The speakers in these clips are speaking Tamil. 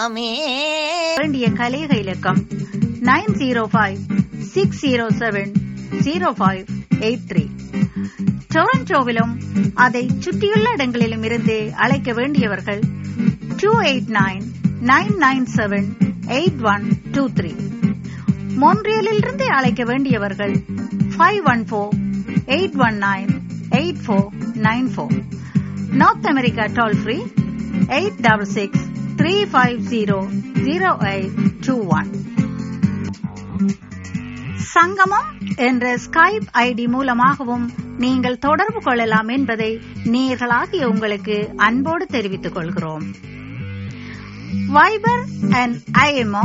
வேண்டிய கலேக இலக்கம் 9056070583. டொரண்டோவிலும் அதை சுற்றியுள்ள இடங்களிலும் இருந்து அழைக்க வேண்டியவர்கள் 289-997-8123. மோன்ட்ரியலிலிருந்து அழைக்க வேண்டியவர்கள் 514-819-8494. North America toll free 866-350-0821. சங்கமம் என்ற ஸ்கைப் ஐடி மூலமாகவும் நீங்கள் தொடர்பு கொள்ளலாம் என்பதை நேயர்களாகிய உங்களுக்கு அன்போடு தெரிவித்துக் கொள்கிறோம். Wiper and IMO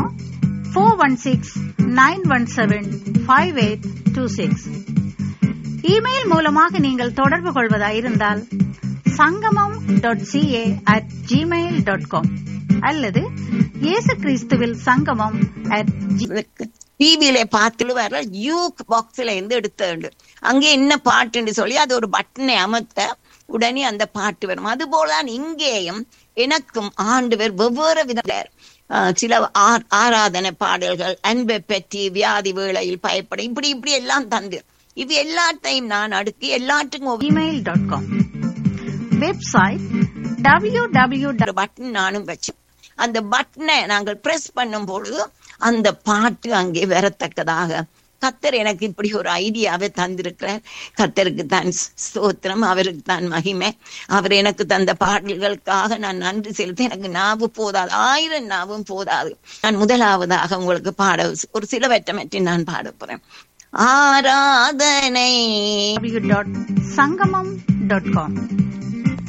416-917-5826. இமெயில் மூலமாக நீங்கள் தொடர்பு கொள்வதாயிருந்தால் sangam.ca@gmail.com அல்லது இயேசு கிறிஸ்துவில் சங்கமம் டிவியில பார்த்துட்டு யூக் பாக்ஸ்ல இருந்து எடுத்து அங்கே என்ன பாட்டுன்னு சொல்லி அது ஒரு பட்டனை அமர்த்த உடனே அந்த பாட்டு வரும். அது போலதான் இங்கேயும் எனக்கும் ஆண்டவர் வெவ்வேறு வித சில ஆராதனை பாடல்கள், அன்பை பற்றி, வியாதி வேளையில் பயப்பட, இப்படி இப்படி எல்லாம் தந்து இது எல்லாத்தையும் நான் அடுக்கி எல்லாத்துக்கும் gmail.com வெப்சைட் www பட்டன் நானும் வச்சேன். அந்த பட்டனை நாங்கள் பிரஸ் பண்ணும் பொழுது அந்த பாட்டு அங்கே வரத்தக்கதாக கர்த்தர் எனக்கு இப்படி ஒரு ஐடியாவை தந்திருக்கிறார். கர்த்தருக்கு தான் ஸ்தோத்திரம், அவருக்கு தான் மகிமை. அவர் எனக்கு தந்த பாடல்களுக்காக நான் நன்றி செலுத்த எனக்கு நாவு போதாது, 1000 நாவும் போதாது. நான் முதலாவதாக உங்களுக்கு பாட ஒரு சிலவற்றை நான் பாட போறேன். ஆராதனை sangam.com